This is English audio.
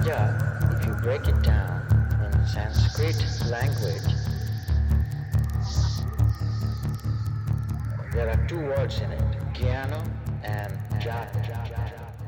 Raja, if you break it down in Sanskrit language, there are two words in it, Jnana and Jata.